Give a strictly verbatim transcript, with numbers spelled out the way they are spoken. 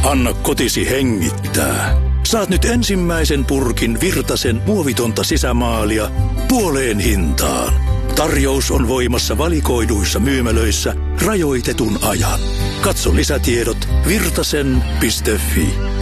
Anna kotisi hengittää. Saat nyt ensimmäisen purkin Virtasen muovitonta sisämaalia puoleen hintaan. Tarjous on voimassa valikoiduissa myymälöissä rajoitetun ajan. Katso lisätiedot virtasen piste fi.